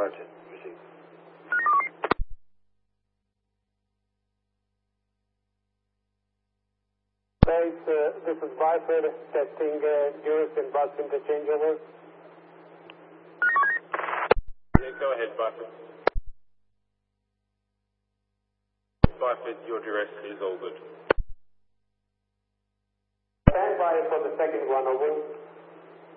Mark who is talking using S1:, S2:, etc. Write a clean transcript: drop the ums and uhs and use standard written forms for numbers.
S1: departure. Proceed.
S2: This is Byford testing Eurus and bus interchangeover.
S3: Yeah, go ahead, Byford. Byford, your duress is all good.
S2: Stand by for the second one, over.